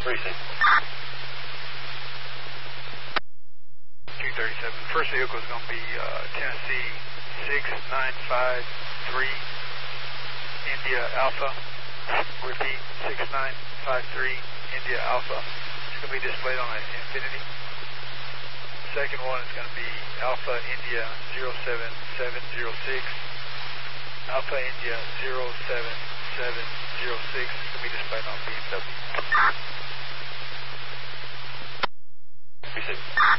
Precinct. 237. First vehicle is going to be Tennessee 6953 India Alpha. Repeat, 6953 India Alpha. It's going to be displayed on an Infinity. Second one is going to be Alpha India 07706. Alpha India 07706 is going to be displayed on BMW. Precinct.